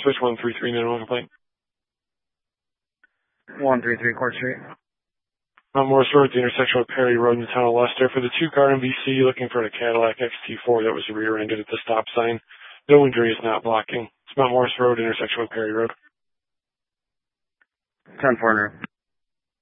Switch 133, minimum complaint. 133 Court Street. On Morris Road, the intersection with Perry Road in the town of Leicester. For the two-car MVC, looking for a Cadillac XT4 that was rear-ended at the stop sign. No injury is not blocking. It's Mount Morris Road, intersection with Perry Road. 10-4.